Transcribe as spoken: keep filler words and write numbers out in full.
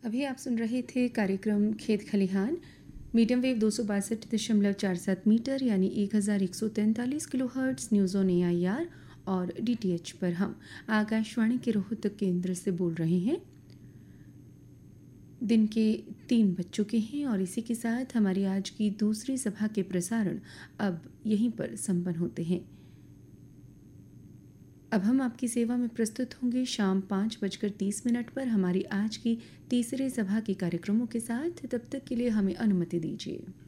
अभी आप सुन रहे थे कार्यक्रम खेत खलिहान मीडियम वेव दो सौ बासठ दशमलव चार सात मीटर यानी एक हज़ार एक सौ तैंतालीस kilo hertz news on A I R और डी टी एच पर हम आकाशवाणी के रोहतक केंद्र से बोल रहे हैं। दिन के तीन बज चुके हैं और इसी के साथ हमारी आज की दूसरी सभा के प्रसारण अब यहीं पर संपन्न होते हैं। अब हम आपकी सेवा में प्रस्तुत होंगे शाम पाँच बजकर तीस मिनट पर हमारी आज की तीसरे सभा के कार्यक्रमों के साथ। तब तक के लिए हमें अनुमति दीजिए।